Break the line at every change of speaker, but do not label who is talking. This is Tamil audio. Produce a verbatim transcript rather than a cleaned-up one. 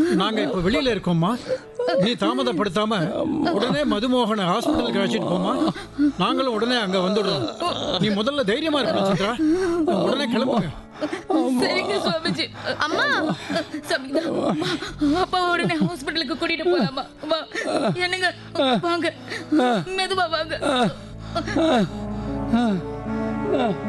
நாங்க இப்ப வெளியில இருக்கோம்மா. நீ தாமதப்படுத்தாம உடனே மதுமோகனை ஹாஸ்பிட்டலுக்கு அழைச்சிட்டு போமா. நாங்களும் உடனே அங்க வந்துடுறோம். நீ முதல்ல தைரியமா இருக்க சித்ரா. உடனே கிளம்புங்க.
சரிங்க சுவாமிஜி. அம்மா சபிதா, அப்பா உடனே ஹாஸ்பிட்டலுக்கு கூட்டிட்டு போலாமா? வா என்னங்க, வாங்க மெதுவா வாங்க.